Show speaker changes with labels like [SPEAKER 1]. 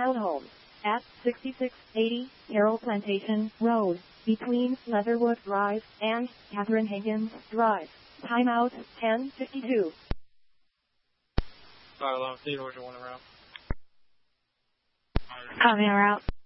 [SPEAKER 1] townhomes at 6680 Carroll Plantation Road, between Leatherwood Drive and Catherine Higgins Drive. Timeout 10:52.
[SPEAKER 2] Fire alarm, Theodore, one route.
[SPEAKER 1] Copy, route.